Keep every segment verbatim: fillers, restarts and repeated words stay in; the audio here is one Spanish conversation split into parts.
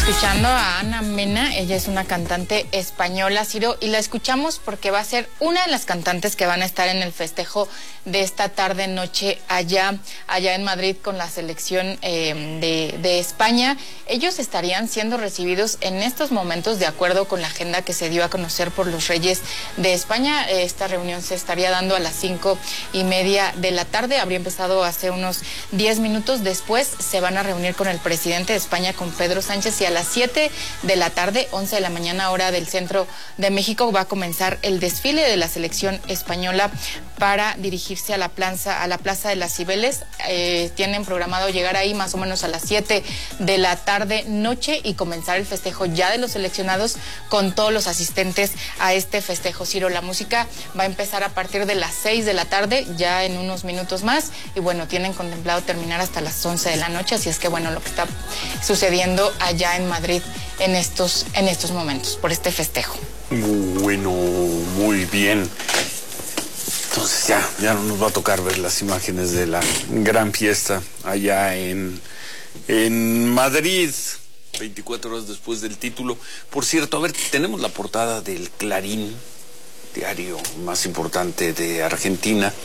escuchando a Ana Mena, ella es una cantante española, Ciro, y la escuchamos porque va a ser una de las cantantes que van a estar en el festejo de esta tarde noche allá, allá en Madrid con la selección eh, de, de España. Ellos estarían siendo recibidos en estos momentos de acuerdo con la agenda que se dio a conocer por los Reyes de España. Esta reunión se estaría dando a las cinco y media de la tarde, habría empezado hace unos diez minutos. Después se van a reunir con el presidente de España, con Pedro Sánchez, y a las siete de la tarde, once de la mañana, hora del centro de México, va a comenzar el desfile de la selección española para dirigirse a la plaza, a la Plaza de las Cibeles. Eh, tienen programado llegar ahí más o menos a las siete de la tarde noche y comenzar el festejo ya de los seleccionados con todos los asistentes a este festejo. Ciro, la música va a empezar a partir de las seis de la tarde, ya en unos minutos más, y bueno, tienen contemplado terminar hasta las once de la noche, así es que bueno, lo que está sucediendo allá en Madrid en estos, en estos momentos, por este festejo. Bueno, muy bien. Entonces ya, ya no nos va a tocar ver las imágenes de la gran fiesta allá en, en Madrid, veinticuatro horas después del título. Por cierto, a ver, tenemos la portada del Clarín, diario más importante de Argentina,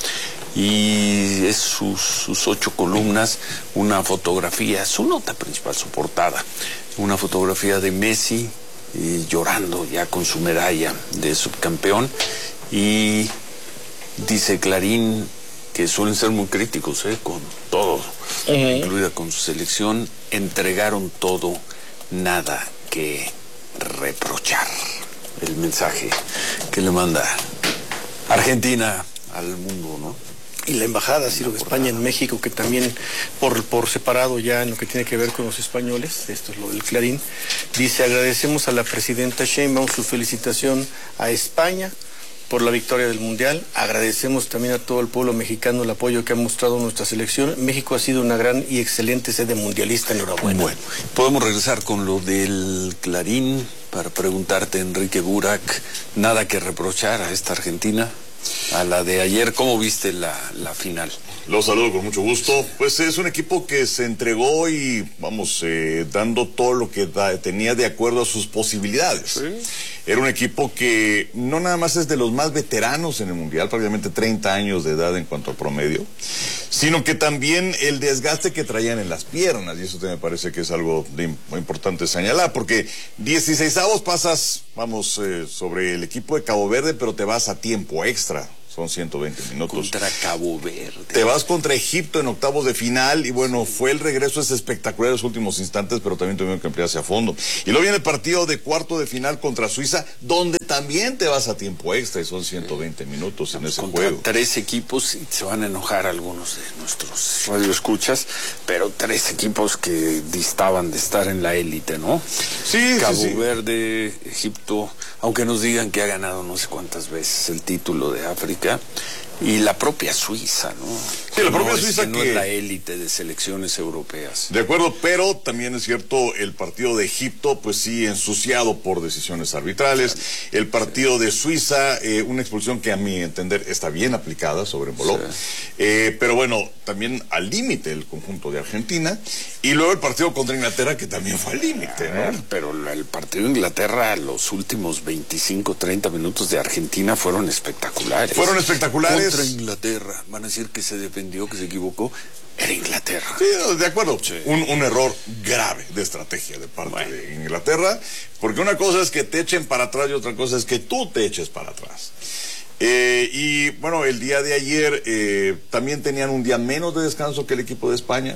y es sus, sus ocho columnas, una fotografía, su nota principal, su portada, una fotografía de Messi y llorando ya con su medalla de subcampeón, y dice Clarín que suelen ser muy críticos ¿eh? con todo, uh-huh. incluida con su selección. Entregaron todo, nada que reprochar. El mensaje que le manda Argentina al mundo, ¿no? Y la embajada, Ciro, de España en México, que también por, por separado ya en lo que tiene que ver con los españoles, esto es lo del Clarín, dice: agradecemos a la presidenta Sheinbaum su felicitación a España por la victoria del Mundial. Agradecemos también a todo el pueblo mexicano el apoyo que ha mostrado nuestra selección. México ha sido una gran y excelente sede mundialista. Enhorabuena. Bueno, podemos regresar con lo del Clarín para preguntarte, Enrique Burak, nada que reprochar a esta Argentina, a la de ayer. ¿Cómo viste la, la final? Los saludo con mucho gusto. Pues es un equipo que se entregó y, vamos, eh, dando todo lo que da, tenía de acuerdo a sus posibilidades. ¿Sí? Era un equipo que no nada más es de los más veteranos en el Mundial, prácticamente treinta años de edad en cuanto a promedio, sino que también el desgaste que traían en las piernas, y eso me parece que es algo de, muy importante señalar, porque dieciseisavos pasas, vamos, eh, sobre el equipo de Cabo Verde, pero te vas a tiempo extra. Son ciento veinte minutos. Contra Cabo Verde. Te vas contra Egipto en octavos de final y bueno, fue el regreso, es espectacular en los últimos instantes, pero también tuvieron que emplearse a fondo. Y luego viene el partido de cuarto de final contra Suiza, donde también te vas a tiempo extra y son ciento veinte minutos en ese contra juego. Tres equipos, y se van a enojar algunos de nuestros radioescuchas, pero tres equipos que distaban de estar en la élite, ¿no? Sí, Cabo sí, sí. Verde, Egipto, aunque nos digan que ha ganado no sé cuántas veces el título de África, y la propia Suiza, ¿no? Sí, la propia no Suiza es, que que... no es la élite de selecciones europeas. De acuerdo, pero también es cierto, el partido de Egipto, pues sí, ensuciado por decisiones arbitrales. Sí. El partido de Suiza, eh, una expulsión que a mi entender está bien aplicada sobre Embolo. Sí. Eh, pero bueno, también al límite el conjunto de Argentina. Y luego el partido contra Inglaterra, que también fue al límite, ¿no? Pero el partido de Inglaterra, los últimos veinticinco, treinta minutos de Argentina fueron espectaculares. Fueron espectaculares. Contra Inglaterra. Van a decir que se defendió, que se equivocó. Era Inglaterra. Sí, de acuerdo. Sí. Un, un error grave de estrategia de parte bueno. de Inglaterra. Porque una cosa es que te echen para atrás y otra cosa es que tú te eches para atrás. Eh, y bueno, el día de ayer eh, también tenían un día menos de descanso que el equipo de España.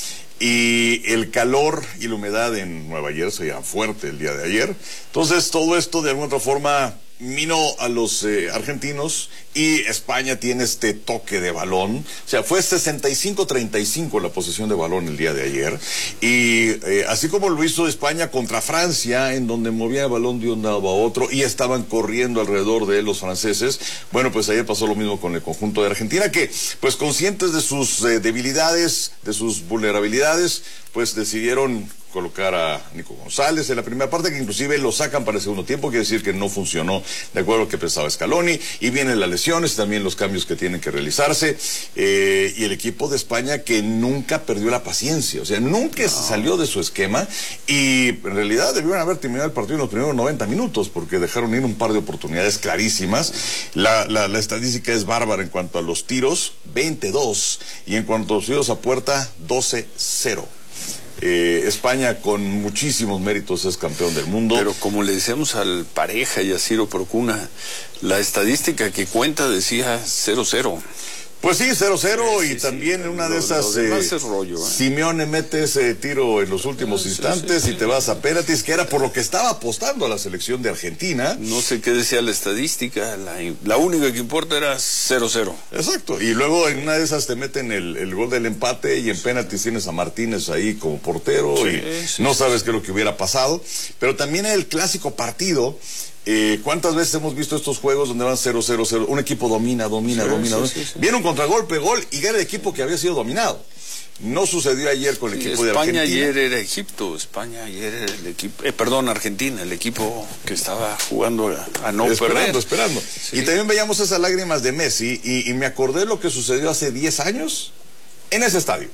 Y el calor y la humedad en Nueva Jersey era fuerte el día de ayer. Entonces todo esto de alguna otra forma minó a los eh, argentinos, y España tiene este toque de balón. O sea, fue sesenta y cinco treinta y cinco la posesión de balón el día de ayer, y eh, así como lo hizo España contra Francia, en donde movía el balón de un lado a otro y estaban corriendo alrededor de los franceses, bueno, pues ayer pasó lo mismo con el conjunto de Argentina, que pues conscientes de sus eh, debilidades, de sus vulnerabilidades, pues decidieron colocar a Nico González en la primera parte, que inclusive lo sacan para el segundo tiempo, quiere decir que no funcionó de acuerdo a lo que pensaba Scaloni, y vienen las lesiones, también los cambios que tienen que realizarse, eh, y el equipo de España que nunca perdió la paciencia, o sea, nunca no. se salió de su esquema, y en realidad debieron haber terminado el partido en los primeros noventa minutos, porque dejaron ir un par de oportunidades clarísimas. La, la, la estadística es bárbara en cuanto a los tiros, veintidós, y en cuanto a los tiros a puerta, doce cero. Eh, España con muchísimos méritos es campeón del mundo. Pero como le decíamos al Pareja y a Ciro Procuna, la estadística que cuenta decía cero cero. Pues sí, cero cero, sí, sí, y también en una lo, de esas eh, es rollo, ¿eh? Simeone mete ese tiro en los últimos sí, instantes sí, sí, y te vas a penaltis, que era por lo que estaba apostando a la selección de Argentina. No sé qué decía la estadística, la, la única que importa era cero cero. Exacto, y luego en una de esas te meten el, el gol del empate, y en penaltis tienes a Martínez ahí como portero, sí, y sí, no sabes sí. qué es lo que hubiera pasado. Pero también el clásico partido. Eh, ¿Cuántas veces hemos visto estos juegos donde van cero cero cero? Un equipo domina, domina, sí, domina. Sí, sí, sí. Viene un contragolpe, gol, y gana el equipo que había sido dominado. No sucedió ayer con el sí, equipo España de Argentina. España ayer era Egipto, España ayer era el equipo, eh, perdón, Argentina, el equipo que estaba jugando a, a no esperando, perder. Esperando, sí. Y también veíamos esas lágrimas de Messi, y, y me acordé lo que sucedió hace diez años en ese estadio.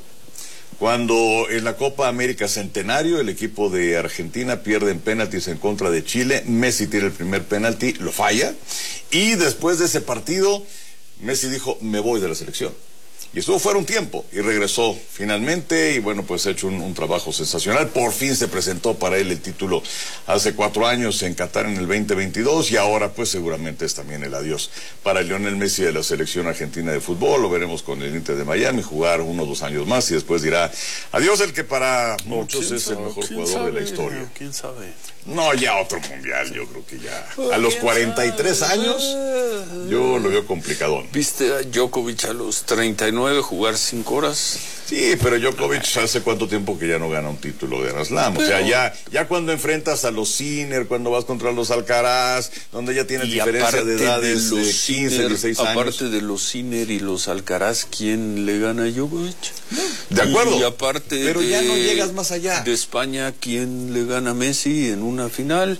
Cuando en la Copa América Centenario el equipo de Argentina pierde en penaltis en contra de Chile, Messi tira el primer penalti, lo falla, y después de ese partido Messi dijo, me voy de la selección. Y estuvo fuera un tiempo y regresó finalmente, y bueno, pues ha hecho un, un trabajo sensacional. Por fin se presentó para él el título hace cuatro años en Qatar en el veinte veintidós, y ahora pues seguramente es también el adiós para Lionel Messi de la selección argentina de fútbol. Lo veremos con el Inter de Miami jugar uno o dos años más, y después dirá adiós el que para muchos es el mejor jugador sabe, de la historia. ¿Quién sabe? No, ya otro mundial, yo creo que ya a los cuarenta y tres años yo lo veo complicadón. ¿Viste a Djokovic a los treinta y nueve jugar cinco horas? Sí, pero Djokovic hace cuánto tiempo que ya no gana un título de Grand Slam. Pero... o sea, ya, ya cuando enfrentas a los Sinner, cuando vas contra los Alcaraz, donde ya tienes diferencia de edades de, de quince, dieciséis años. Aparte de los Sinner y los Alcaraz, ¿quién le gana a Djokovic? De acuerdo. Y aparte pero de, ya no llegas más allá. De España, ¿quién le gana a Messi en una final?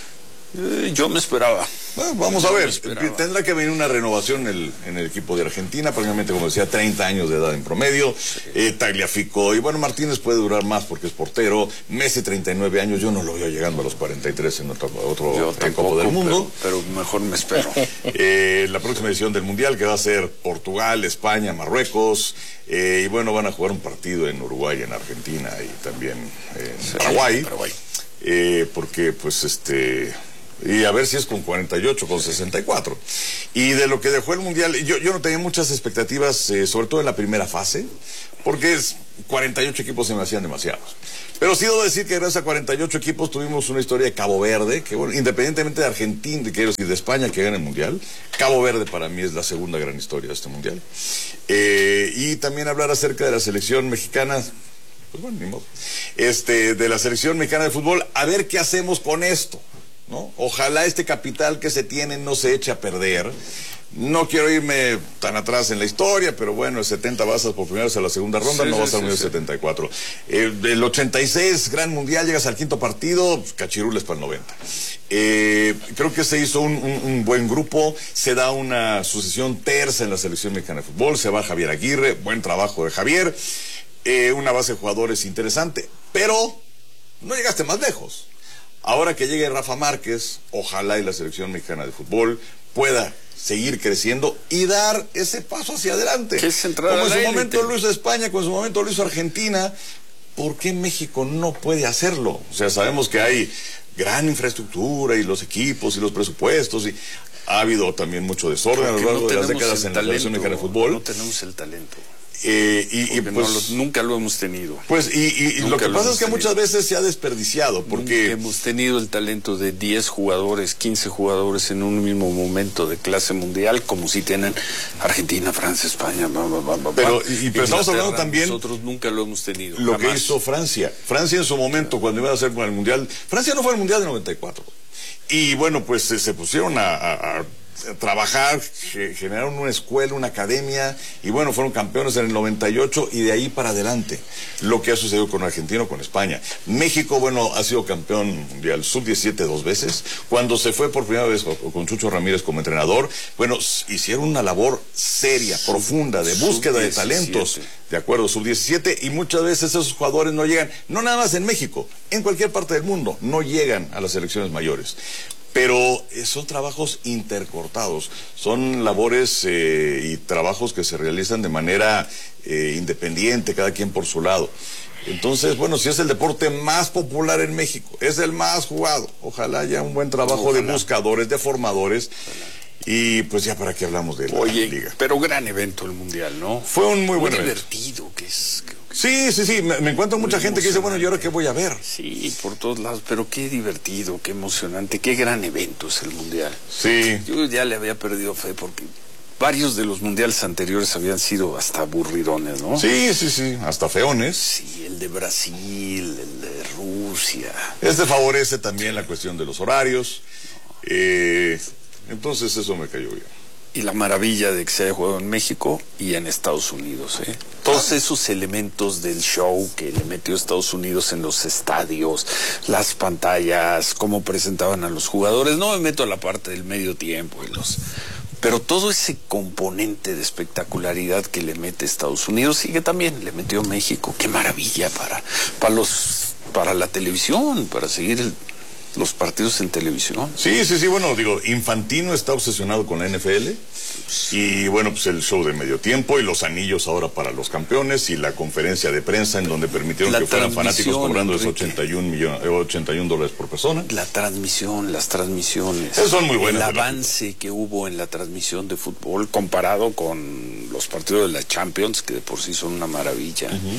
Eh, yo me esperaba. Bueno, vamos a ver, tendrá que venir una renovación en el, en el equipo de Argentina, prácticamente como decía, treinta años de edad en promedio, sí. eh, Tagliafico, y bueno, Martínez puede durar más porque es portero, Messi treinta y nueve años, yo no lo veo llegando a los cuarenta y tres en otro, otro Copa del Mundo. Pero, pero mejor me espero. eh, la próxima edición del Mundial, que va a ser Portugal, España, Marruecos, eh, y bueno, van a jugar un partido en Uruguay, en Argentina y también en sí, Paraguay, Paraguay. Eh, porque pues este... y a ver si es con cuarenta y ocho, con sesenta y cuatro. Y de lo que dejó el Mundial, yo, yo no tenía muchas expectativas, eh, sobre todo en la primera fase, porque es cuarenta y ocho equipos se me hacían demasiados. Pero sí debo decir que gracias a cuarenta y ocho equipos tuvimos una historia de Cabo Verde, que bueno, independientemente de Argentina, quiero decir, de España que gana el Mundial, Cabo Verde para mí es la segunda gran historia de este Mundial. Eh, y también hablar acerca de la selección mexicana, pues bueno, ni modo, este, de la selección mexicana de fútbol, a ver qué hacemos con esto, ¿no? Ojalá este capital que se tiene no se eche a perder. No quiero irme tan atrás en la historia, pero bueno, el setenta basas por primera vez a la segunda ronda, sí, no sí, vas a unir sí, el setenta y cuatro. El, el ochenta y seis, gran mundial, llegas al quinto partido, pues, cachirules para el noventa. Eh, creo que se hizo un, un, un buen grupo, se da una sucesión tersa en la selección mexicana de fútbol, se va Javier Aguirre, buen trabajo de Javier, eh, una base de jugadores interesante, pero no llegaste más lejos. Ahora que llegue Rafa Márquez, ojalá y la selección mexicana de fútbol pueda seguir creciendo y dar ese paso hacia adelante. ¿Qué es entrar como a en su la momento élite? lo hizo España, como en su momento lo hizo Argentina. ¿Por qué México no puede hacerlo? O sea, sabemos que hay gran infraestructura y los equipos y los presupuestos, y ha habido también mucho desorden a lo largo no de las décadas en la selección mexicana de fútbol. No tenemos el talento. Eh, y, y pues, no lo, nunca lo hemos tenido. Pues, y, y, y lo que lo pasa es que tenido. muchas veces se ha desperdiciado, porque nunca hemos tenido el talento de diez jugadores, quince jugadores en un mismo momento de clase mundial, como si tienen Argentina, Francia, España. Bla, bla, bla, bla, pero, y, pero estamos hablando también. Nosotros nunca lo hemos tenido. Lo jamás. que hizo Francia. Francia en su momento, cuando iba a hacer con el mundial. Francia no fue al mundial de noventa y cuatro. Y bueno, pues se, se pusieron a. a, a trabajar, generaron una escuela, una academia, y bueno, fueron campeones en el noventa y ocho y de ahí para adelante. Lo que ha sucedido con Argentina o con España. México, bueno, ha sido campeón mundial sub diecisiete dos veces. Cuando se fue por primera vez con Chucho Ramírez como entrenador, bueno, hicieron una labor seria, profunda, de búsqueda de talentos, de acuerdo, sub diecisiete, y muchas veces esos jugadores no llegan, no nada más en México, en cualquier parte del mundo, no llegan a las selecciones mayores. Pero son trabajos intercortados, son labores eh, y trabajos que se realizan de manera eh, independiente, cada quien por su lado. Entonces, bueno, si es el deporte más popular en México, es el más jugado, ojalá haya un buen trabajo ojalá. de buscadores, de formadores. Ojalá. Y pues ya para qué hablamos de la Oye, liga. Pero gran evento el mundial, ¿no? Fue un muy, muy buen divertido evento. que es. Que... Sí, sí, sí, me, me encuentro mucha gente que dice, bueno, ¿y ahora qué voy a ver? Sí, por todos lados, pero qué divertido, qué emocionante, qué gran evento es el mundial. Sí. Yo ya le había perdido fe porque varios de los mundiales anteriores habían sido hasta aburridones, ¿no? Sí, sí, sí, hasta feones. Sí, el de Brasil, el de Rusia. Este favorece también la cuestión de los horarios. Eh... Entonces eso me cayó bien. Y la maravilla de que se haya jugado en México y en Estados Unidos, ¿eh? Todos esos elementos del show que le metió Estados Unidos en los estadios, las pantallas, cómo presentaban a los jugadores. No me meto a la parte del medio tiempo y los... Pero todo ese componente de espectacularidad que le mete Estados Unidos y que también le metió México. Qué maravilla para, para, los, para la televisión, para seguir el... los partidos en televisión. Sí, sí, sí, bueno, digo, Infantino está obsesionado con la N F L y bueno, pues el show de medio tiempo y los anillos ahora para los campeones y la conferencia de prensa en donde permitieron la que fueran fanáticos cobrando esos ochenta y un millones, ochenta y un dólares por persona. La transmisión, las transmisiones. Esas son muy buenas. El avance que hubo en la transmisión de fútbol comparado con los partidos de la Champions, que de por sí son una maravilla. Uh-huh.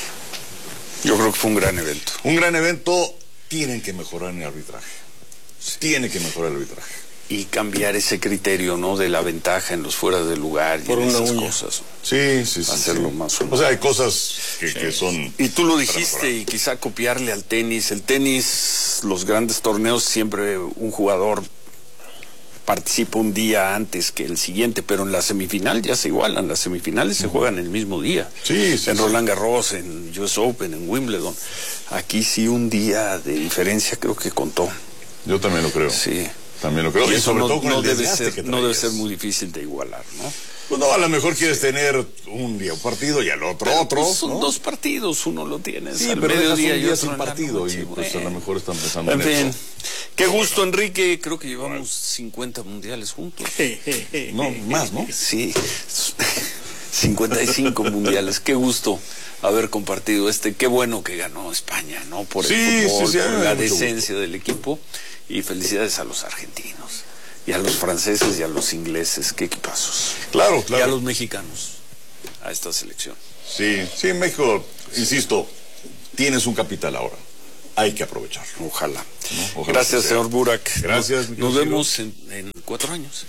Yo creo que fue un gran evento. Un gran evento. Tienen que mejorar en el arbitraje. Sí. Tiene que mejorar el arbitraje. Y cambiar ese criterio, ¿no? De la ventaja en los fuera de lugar y por en una esas uña. cosas. Sí, sí, sí. Hacerlo sí. más humano. O sea, hay cosas que, sí. que son... Y tú lo dijiste, y quizá copiarle al tenis. El tenis, los grandes torneos, siempre un jugador participa un día antes que el siguiente, pero en la semifinal ya se igualan. Las semifinales se juegan el mismo día. Sí, sí, en sí. Roland Garros, en U S Open, en Wimbledon. Aquí sí un día de diferencia creo que contó. Yo también lo creo. Sí. También lo creo. Y, y sobre no, todo con no el debe desgaste ser, que no debe ser muy difícil de igualar, ¿no? Pues no, a lo mejor quieres tener un día un partido y al otro pero otro. Pues son ¿no? dos partidos, uno lo tienes sí, al pero mediodía un y día otro sin partido y pues bueno. a lo mejor están pensando en, en fin. eso. Qué gusto, Enrique, creo que llevamos cincuenta mundiales juntos. No, más, ¿no? Sí, cincuenta y cinco mundiales, qué gusto haber compartido este, qué bueno que ganó España, ¿no? Por el sí, fútbol, sí, sí, por la mucho decencia gusto. del equipo y felicidades a los argentinos. Y a los franceses y a los ingleses, qué equipazos. Claro, claro. Y a los mexicanos, a esta selección. Sí, sí, México, insisto, tienes un capital ahora. Hay que aprovecharlo. Ojalá. ¿No? Ojalá Gracias, señor Burak. Gracias. Nos, nos vemos en, en cuatro años.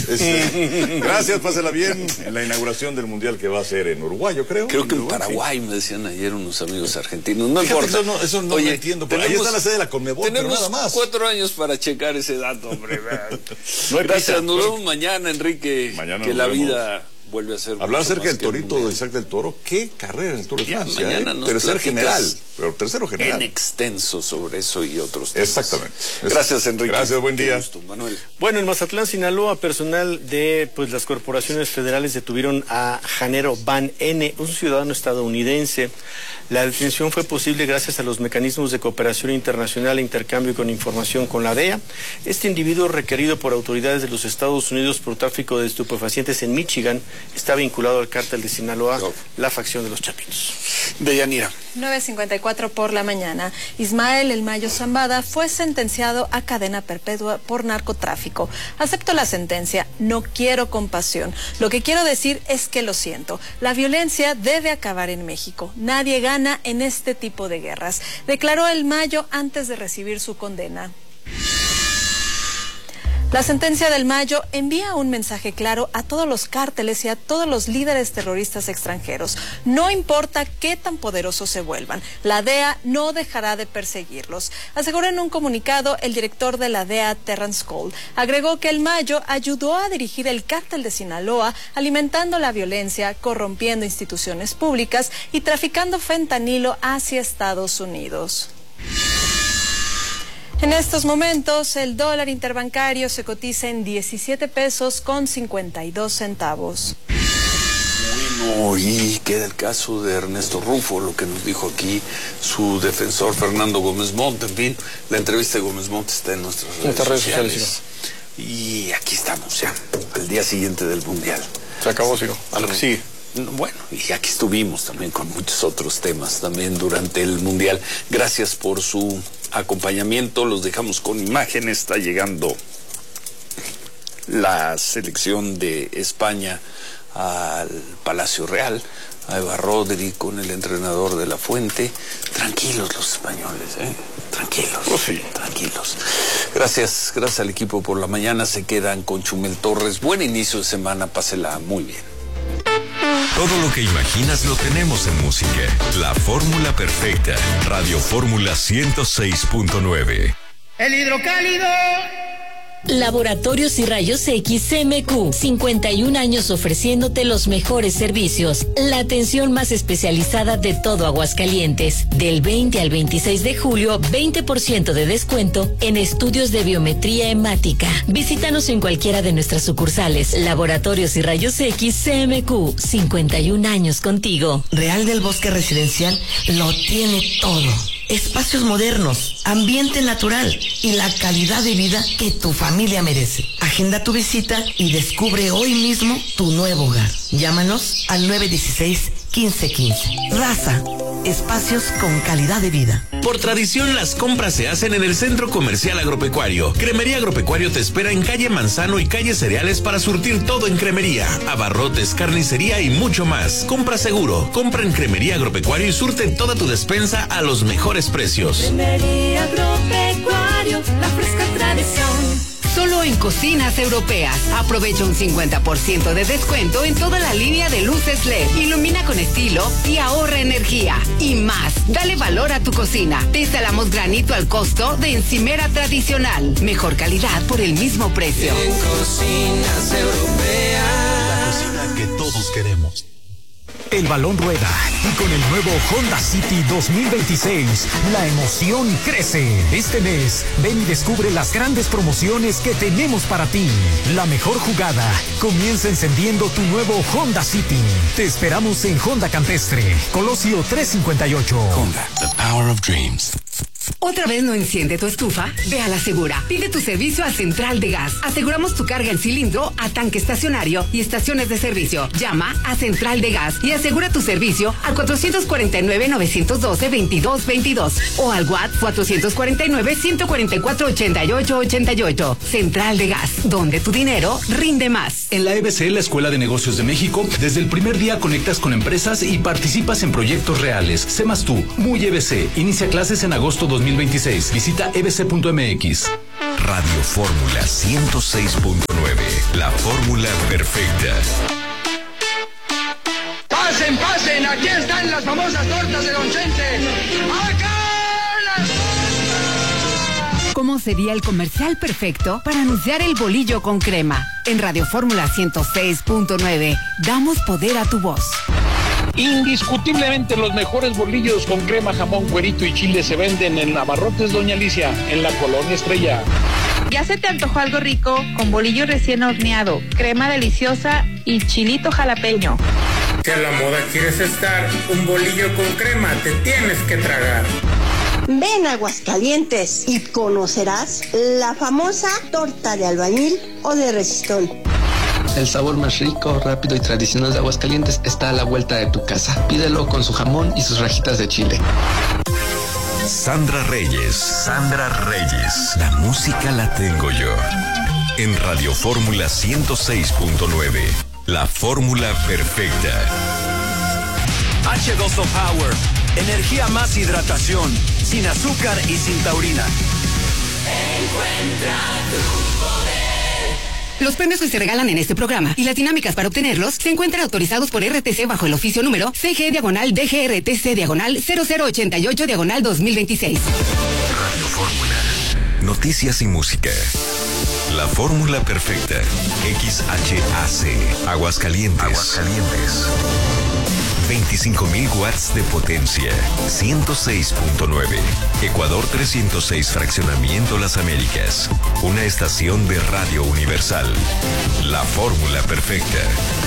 Es, gracias, pásela bien en la inauguración del Mundial que va a ser en Uruguay, yo creo. Creo que en Uruguay, Paraguay, sí. Me decían ayer unos amigos argentinos. No Fíjate, importa. Eso no, eso no Oye, lo entiendo. Pero tenemos, ahí está la sede de la Conmebol, tenemos pero nada más. cuatro años para checar ese dato, hombre. No hay Gracias, prisa. nos vemos mañana, Enrique. Mañana que nos la vemos. vida vuelve a ser. Hablar acerca del torito de Isaac del Toro. Qué carrera en el Tour de Ya, Francia. mañana ¿eh? nos Tercer general. Pero tercero En general. extenso sobre eso y otros temas. Exactamente. Gracias, Enrique. Gracias, buen día. Qué gusto, Manuel. Bueno, en Mazatlán, Sinaloa, personal de pues las corporaciones federales detuvieron a Janero Van N, un ciudadano estadounidense. La detención fue posible gracias a los mecanismos de cooperación internacional e intercambio con información con la D E A. Este individuo, requerido por autoridades de los Estados Unidos por tráfico de estupefacientes en Michigan, está vinculado al cártel de Sinaloa, No. la facción de los Chapitos. Deyanira. nueve cincuenta y cuatro por la mañana. Ismael El Mayo Zambada fue sentenciado a cadena perpetua por narcotráfico. Acepto la sentencia, no quiero compasión. Lo que quiero decir es que lo siento. La violencia debe acabar en México. Nadie gana en este tipo de guerras, declaró El Mayo antes de recibir su condena. La sentencia del Mayo envía un mensaje claro a todos los cárteles y a todos los líderes terroristas extranjeros. No importa qué tan poderosos se vuelvan, la D E A no dejará de perseguirlos. Aseguró en un comunicado el director de la D E A, Terrence Cole. Agregó que el Mayo ayudó a dirigir el cártel de Sinaloa, alimentando la violencia, corrompiendo instituciones públicas y traficando fentanilo hacia Estados Unidos. En estos momentos, el dólar interbancario se cotiza en diecisiete pesos con cincuenta y dos centavos. Bueno, y queda el caso de Ernesto Rufo, lo que nos dijo aquí su defensor Fernando Gómez Montt. En fin, la entrevista de Gómez Montt está en nuestras redes, nuestras redes sociales. sociales y aquí estamos ya, al día siguiente del Mundial. Se acabó, Ciro. A lo que sigue. Bueno, y aquí estuvimos también con muchos otros temas también durante el Mundial. Gracias por su acompañamiento. Los dejamos con imágenes. Está llegando la selección de España al Palacio Real. A Eva Rodri con el entrenador de La Fuente. Tranquilos los españoles, ¿eh? Tranquilos, oh, sí. tranquilos. Gracias, gracias al equipo por la mañana. Se quedan con Chumel Torres. Buen inicio de semana, pásela muy bien. Todo lo que imaginas lo tenemos en música. La fórmula perfecta. Radio Fórmula ciento seis punto nueve. El hidrocálido. Laboratorios y Rayos X C M Q, cincuenta y un años ofreciéndote los mejores servicios, la atención más especializada de todo Aguascalientes. Del veinte al veintiséis de julio, veinte por ciento de descuento en estudios de biometría hemática. Visítanos en cualquiera de nuestras sucursales. Laboratorios y Rayos X C M Q, cincuenta y un años contigo. Real del Bosque Residencial lo tiene todo. Espacios modernos, ambiente natural y la calidad de vida que tu familia merece. Agenda tu visita y descubre hoy mismo tu nuevo hogar. Llámanos al nueve uno seis, quince quince. Raza, espacios con calidad de vida. Por tradición, las compras se hacen en el Centro Comercial Agropecuario. Cremería Agropecuario te espera en calle Manzano y calle Cereales para surtir todo en cremería, abarrotes, carnicería y mucho más. Compra seguro, compra en Cremería Agropecuario y surte toda tu despensa a los mejores precios. Cremería Agropecuario, la fresca tradición. Solo en Cocinas Europeas. Aprovecha un cincuenta por ciento de descuento en toda la línea de luces L E D. Ilumina con estilo y ahorra energía. Y más, dale valor a tu cocina. Te instalamos granito al costo de encimera tradicional. Mejor calidad por el mismo precio. En Cocinas Europeas. La cocina que todos queremos. El balón rueda y con el nuevo Honda City dos mil veintiséis, la emoción crece. Este mes, ven y descubre las grandes promociones que tenemos para ti. La mejor jugada comienza encendiendo tu nuevo Honda City. Te esperamos en Honda Campestre, Colosio trescientos cincuenta y ocho. Honda, the power of dreams. ¿Otra vez no enciende tu estufa? Ve a La Segura. Pide tu servicio a Central de Gas. Aseguramos tu carga en cilindro, a tanque estacionario y estaciones de servicio. Llama a Central de Gas y asegura tu servicio al cuatro cuatro nueve, nueve uno dos, dos dos dos dos o al WhatsApp cuatro cuatro nueve, uno cuatro cuatro, ocho ocho ocho ocho. Central de Gas, donde tu dinero rinde más. En la E B C, la Escuela de Negocios de México, desde el primer día conectas con empresas y participas en proyectos reales. Sé más tú, muy E B C. Inicia clases en agosto dos mil veintiséis. Visita e b c punto m x. Radio Fórmula ciento seis punto nueve. La fórmula perfecta. Pasen, pasen, aquí están las famosas tortas de Don Chente. ¡Acá las tortas! ¿Cómo sería el comercial perfecto para anunciar el bolillo con crema? En Radio Fórmula ciento seis punto nueve, damos poder a tu voz. Indiscutiblemente los mejores bolillos con crema, jamón, cuerito y chile se venden en Abarrotes Doña Alicia, en la Colonia Estrella. ¿Ya se te antojó algo rico? Con bolillo recién horneado, crema deliciosa y chilito jalapeño. Si a la moda quieres estar, un bolillo con crema te tienes que tragar. Ven a Aguascalientes y conocerás la famosa torta de albañil o de resistol. El sabor más rico, rápido y tradicional de Aguascalientes está a la vuelta de tu casa. Pídelo con su jamón y sus rajitas de chile. Sandra Reyes. Sandra Reyes. La música la tengo yo. En Radio Fórmula ciento seis punto nueve. La fórmula perfecta. H dos O Power. Energía más hidratación. Sin azúcar y sin taurina. Encuentra tu poder. Los premios que se regalan en este programa y las dinámicas para obtenerlos se encuentran autorizados por R T C bajo el oficio número C G diagonal D G R T C diagonal cero cero ochenta y ocho diagonal dos mil veintiséis. Radio Fórmula. Noticias y música. La fórmula perfecta. X H A C. Aguascalientes. Aguascalientes. veinticinco mil watts de potencia. ciento seis punto nueve. Ecuador trescientos seis Fraccionamiento Las Américas. Una estación de Radio Universal. La fórmula perfecta.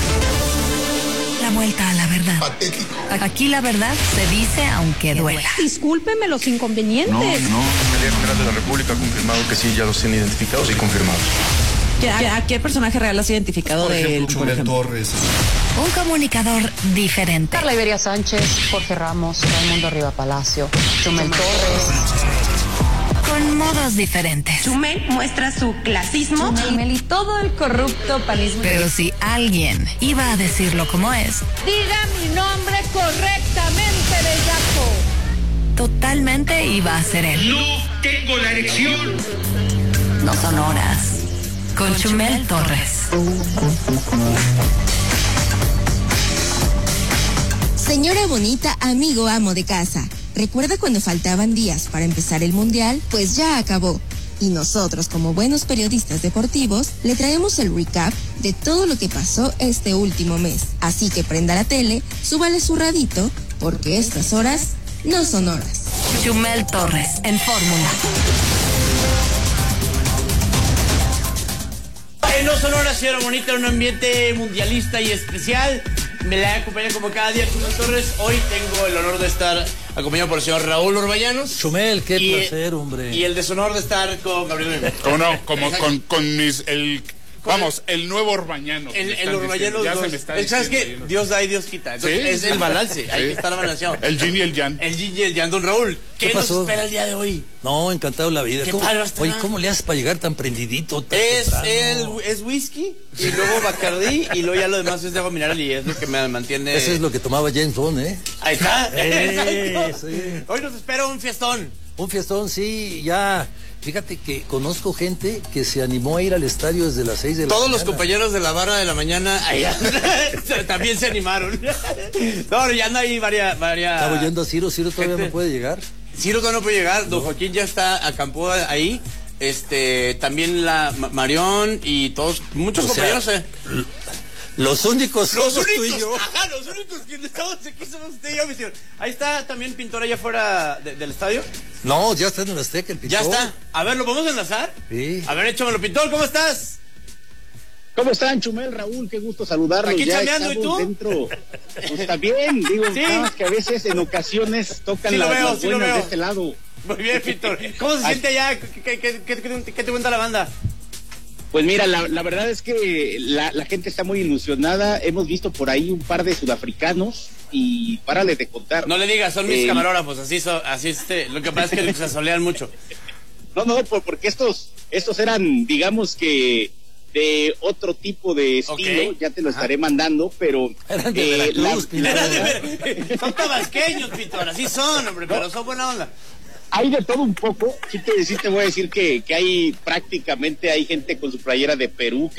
La vuelta a la verdad. Patético. Aquí la verdad se dice aunque duela. Discúlpeme los inconvenientes. No, no. La Fiscalía General de la República ha confirmado que sí, ya los tienen identificados y confirmados. ¿A, a qué personaje real has identificado por de él? Ejemplo, Chumel Torres. Un comunicador diferente. Carla Iberia Sánchez, Jorge Ramos, Raimundo Riva Palacio, Chumel Torres. Con modos diferentes. Chumel muestra su clasismo. Chumel y todo el corrupto panismo. Pero si alguien iba a decirlo como es, diga mi nombre correctamente, bellaco. Totalmente iba a ser él. No tengo la erección. No son horas. Con Chumel Torres. Señora bonita, amigo amo de casa. ¿Recuerda cuando faltaban días para empezar el mundial? Pues ya acabó. Y nosotros, como buenos periodistas deportivos, le traemos el recap de todo lo que pasó este último mes. Así que prenda la tele, súbale su radito, porque estas horas no son horas. Chumel Torres, en Fórmula. En No Son Horas, señora bonita, un ambiente mundialista y especial. Me la acompaña como cada día Chumel Torres. Hoy tengo el honor de estar acompañado por el señor Raúl Orbañanos. Chumel, qué y, placer, hombre. Y el deshonor de estar con Gabriel. ¿Cómo no? Como con, con mis... el Vamos, el nuevo Orbañano. El, el Orbañano. Ya se me está ¿Sabes qué? Dios da y Dios quita. Entonces, ¿Sí? Es el balance. Sí. Hay que estar balanceado. El yin y el yang. El yin y el yang. Don Raúl, ¿qué, ¿Qué nos pasó? espera el día de hoy? No, encantado la vida. ¿Qué ¿Cómo, padre está? Oye, ¿cómo le haces para llegar tan prendidito? Tan Es, temprano? el, es whisky y luego Bacardí y luego ya lo demás es de agua mineral y es lo que me mantiene. Ese es lo que tomaba James Bond, ¿eh? Ahí está. Eh, sí. Hoy nos espera un fiestón. Un fiestón, sí, ya. Fíjate que conozco gente que se animó a ir al estadio desde las seis de la Todos mañana. los compañeros de la barra de la mañana allá también se animaron. No, ya no hay varias... varias... Estaba oyendo a Ciro, Ciro todavía gente. no puede llegar. Ciro todavía no puede llegar, don Joaquín ya está, acampó ahí. Este, también la Ma- Marión y todos, muchos O sea, compañeros. Eh. Los únicos Los somos únicos, tú y yo. ajá, los únicos que estamos aquí somos usted y yo, mi señor. Ahí está también pintor allá afuera de- del estadio. No, ya está en el Azteca el pintor. Ya está. A ver, ¿lo podemos enlazar? Sí. A ver, échamelo, pintor, ¿cómo estás? ¿Cómo están, Chumel, Raúl? Qué gusto saludarlos. Aquí ya chambeando, ¿y estamos tú? dentro. Pues también, digo, Sí. nada más que a veces en ocasiones tocan Sí lo las, veo, las sí lo buenas veo. de este lado. Muy bien, pintor. ¿Cómo se Ay. siente allá? ¿Qué, qué, qué, qué- qué- qué te cuenta la banda? Pues mira, la, la verdad es que la, la gente está muy ilusionada. Hemos visto por ahí un par de sudafricanos y párale de contar. No le digas, son mis Eh, camarógrafos, así, so- así este, lo que pasa es que se asolean mucho. No, no, por- porque estos, estos eran, digamos que de otro tipo de estilo, Ok. ya te lo estaré mandando, pero Eran de Veracruz, la- Eran de ver- Son tabasqueños, pintor, así son, hombre, pero son buena onda. hay de todo un poco. Sí te, sí te voy a decir que, que hay prácticamente hay gente con su playera de Perú que